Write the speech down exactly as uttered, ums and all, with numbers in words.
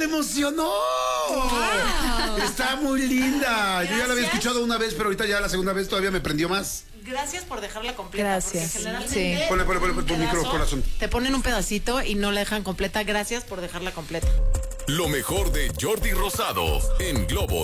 me emocionó! Wow. Está muy linda. Gracias. Yo ya la había escuchado una vez, pero ahorita ya la segunda vez todavía me prendió más. Gracias por dejarla completa. Gracias. Generalmente sí. Ponle, ponle, ponle tu micro, corazón. Te ponen un pedacito y no la dejan completa. Gracias por dejarla completa. Lo mejor de Jordi Rosado en Globo